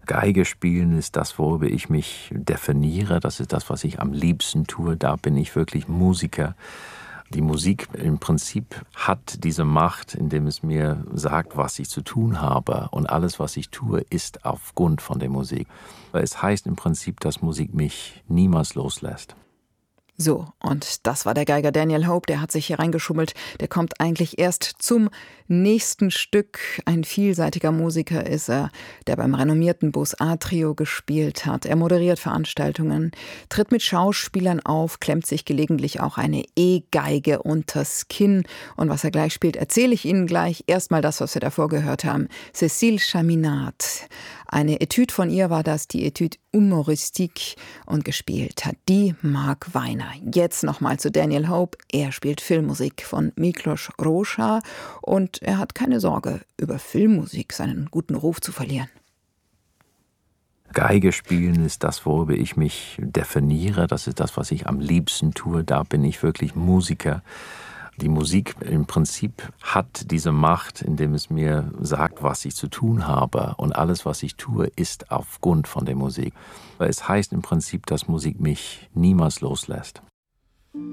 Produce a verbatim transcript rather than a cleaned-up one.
Geige spielen ist das, worüber ich mich definiere. Das ist das, was ich am liebsten tue. Da bin ich wirklich Musiker. Die Musik im Prinzip hat diese Macht, indem es mir sagt, was ich zu tun habe. Und alles, was ich tue, ist aufgrund von der Musik. Es heißt im Prinzip, dass Musik mich niemals loslässt. So, und das war der Geiger Daniel Hope, der hat sich hier reingeschummelt. Der kommt eigentlich erst zum nächsten Stück. Ein vielseitiger Musiker ist er, der beim renommierten Bus A-Trio gespielt hat. Er moderiert Veranstaltungen, tritt mit Schauspielern auf, klemmt sich gelegentlich auch eine E-Geige unters Kinn. Und was er gleich spielt, erzähle ich Ihnen gleich. Erstmal das, was wir davor gehört haben. Cécile Chaminade. Eine Etüde von ihr war das, die Etüde Humoristique, und gespielt hat die Mark Weiner. Jetzt nochmal zu Daniel Hope. Er spielt Filmmusik von Miklos Rózsa und er hat keine Sorge, über Filmmusik seinen guten Ruf zu verlieren. Geige spielen ist das, worüber ich mich definiere. Das ist das, was ich am liebsten tue. Da bin ich wirklich Musiker. Die Musik im Prinzip hat diese Macht, indem es mir sagt, was ich zu tun habe. Und alles, was ich tue, ist aufgrund von der Musik. Es heißt im Prinzip, dass Musik mich niemals loslässt.